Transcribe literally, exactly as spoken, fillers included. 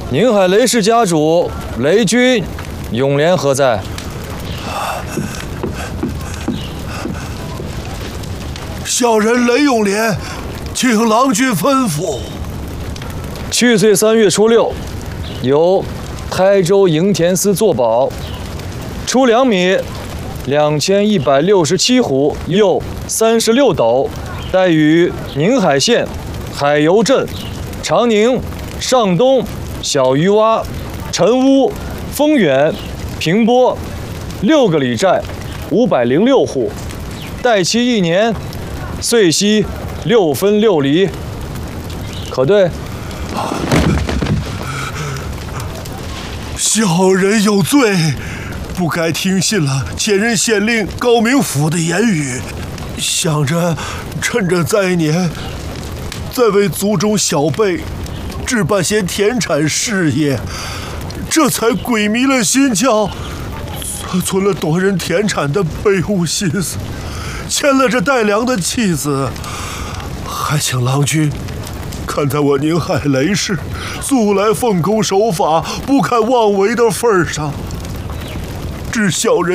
宁海雷氏家主雷君永廉何在？ 小人雷永廉，请郎君吩咐。 去岁三月初六，由台州营田司作保，出粮米两千一百六十七斛，又三十六斗，带于宁海县海油镇、长宁、上东、小鱼洼、陈屋、丰远、平波六个里寨五百零六户，待期一年，岁息六分六厘，可对？ 小人有罪，不该听信了前任县令高明甫的言语，想着趁着灾年，再为族中小辈置办些田产事业，这才鬼迷了心窍，存了夺人田产的卑污心思，牵了这带粮的妻子，还请郎君看在我宁海雷氏素来奉公守法、不堪妄为的份上，治小人